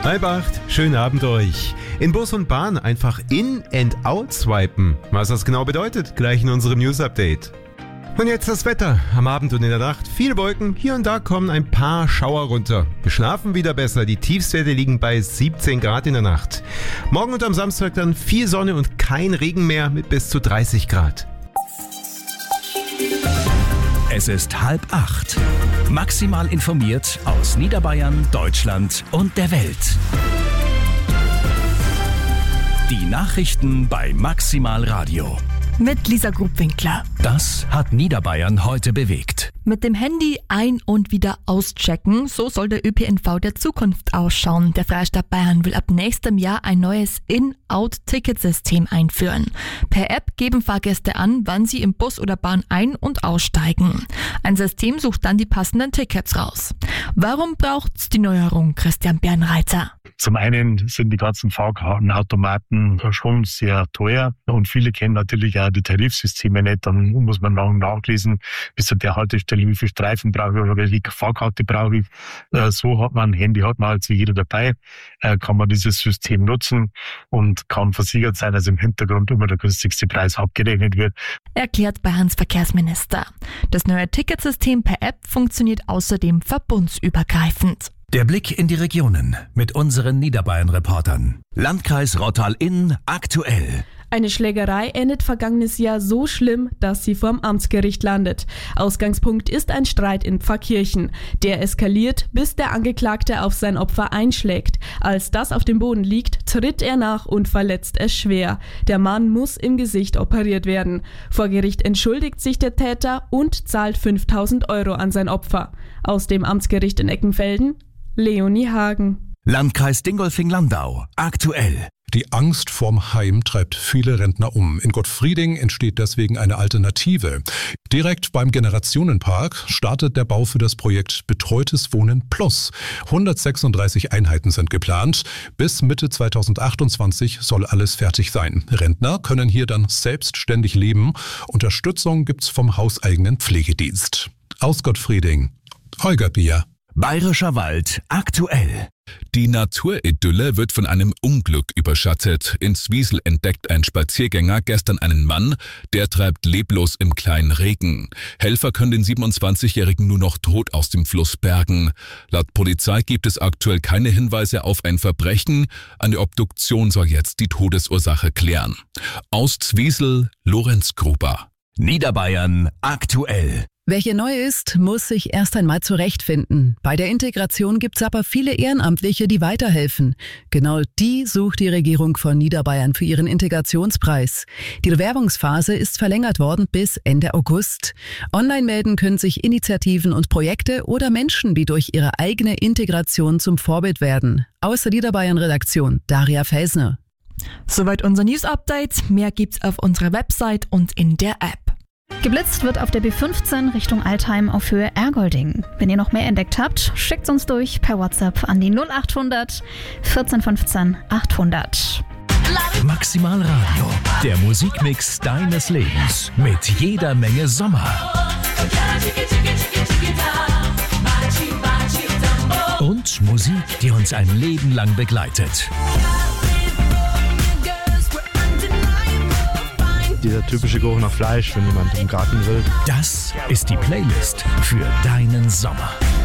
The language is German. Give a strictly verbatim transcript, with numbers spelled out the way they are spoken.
Halb acht, schönen Abend euch. In Bus und Bahn einfach in and out swipen. Was das genau bedeutet, gleich in unserem News-Update. Und jetzt das Wetter. Am Abend und in der Nacht viele Wolken, hier und da kommen ein paar Schauer runter. Wir schlafen wieder besser, die Tiefstwerte liegen bei siebzehn Grad in der Nacht. Morgen und am Samstag dann viel Sonne und kein Regen mehr mit bis zu dreißig Grad. Es ist halb acht. Maximal informiert aus Niederbayern, Deutschland und der Welt. Die Nachrichten bei Maximal Radio. Mit Lisa Grubwinkler. Das hat Niederbayern heute bewegt. Mit dem Handy ein- und wieder auschecken, so soll der Ö P N V der Zukunft ausschauen. Der Freistaat Bayern will ab nächstem Jahr ein neues In-Out-Ticketsystem einführen. Per App geben Fahrgäste an, wann sie im Bus oder Bahn ein- und aussteigen. Ein System sucht dann die passenden Tickets raus. Warum braucht's die Neuerung, Christian Bernreiter? Zum einen sind die ganzen Fahrkartenautomaten schon sehr teuer und viele kennen natürlich auch die Tarifsysteme nicht. Dann muss man lang nachlesen, bis zu der Haltestelle, wie viele Streifen brauche ich oder welche Fahrkarte brauche ich. So hat man ein Handy, hat man halt jeder dabei, kann man dieses System nutzen und kann versichert sein, dass im Hintergrund immer der günstigste Preis abgerechnet wird. Erklärt Bayerns Verkehrsminister. Das neue Ticketsystem per App funktioniert außerdem verbundsübergreifend. Der Blick in die Regionen mit unseren Niederbayern-Reportern. Landkreis Rottal-Inn aktuell. Eine Schlägerei endet vergangenes Jahr so schlimm, dass sie vorm Amtsgericht landet. Ausgangspunkt ist ein Streit in Pfarrkirchen. Der eskaliert, bis der Angeklagte auf sein Opfer einschlägt. Als das auf dem Boden liegt, tritt er nach und verletzt es schwer. Der Mann muss im Gesicht operiert werden. Vor Gericht entschuldigt sich der Täter und zahlt fünftausend Euro an sein Opfer. Aus dem Amtsgericht in Eckenfelden, Leonie Hagen. Landkreis Dingolfing-Landau aktuell. Die Angst vorm Heim treibt viele Rentner um. In Gottfrieding entsteht deswegen eine Alternative. Direkt beim Generationenpark startet der Bau für das Projekt Betreutes Wohnen Plus. hundertsechsunddreißig Einheiten sind geplant. Bis Mitte zweitausendachtundzwanzig soll alles fertig sein. Rentner können hier dann selbstständig leben. Unterstützung gibt's vom hauseigenen Pflegedienst. Aus Gottfrieding, Holger Bier. Bayerischer Wald aktuell. Die Naturidylle wird von einem Unglück überschattet. In Zwiesel entdeckt ein Spaziergänger gestern einen Mann, der treibt leblos im kleinen Regen. Helfer können den siebenundzwanzigjährigen nur noch tot aus dem Fluss bergen. Laut Polizei gibt es aktuell keine Hinweise auf ein Verbrechen. Eine Obduktion soll jetzt die Todesursache klären. Aus Zwiesel, Lorenz Gruber. Niederbayern aktuell. Wer hier neu ist, muss sich erst einmal zurechtfinden. Bei der Integration gibt's aber viele Ehrenamtliche, die weiterhelfen. Genau die sucht die Regierung von Niederbayern für ihren Integrationspreis. Die Bewerbungsphase ist verlängert worden bis Ende August. Online melden können sich Initiativen und Projekte oder Menschen, die durch ihre eigene Integration zum Vorbild werden. Aus der Niederbayern-Redaktion, Daria Felsner. Soweit unser News-Update. Mehr gibt's auf unserer Website und in der App. Geblitzt wird auf der B fünfzehn Richtung Altheim auf Höhe Ergolding. Wenn ihr noch mehr entdeckt habt, schickt uns durch per WhatsApp an die null achthundert vierzehn fünfzehn achthundert. Maximal Radio, der Musikmix deines Lebens mit jeder Menge Sommer. Und Musik, die uns ein Leben lang begleitet. Dieser typische Geruch nach Fleisch, wenn jemand im Garten grillt. Das ist die Playlist für deinen Sommer.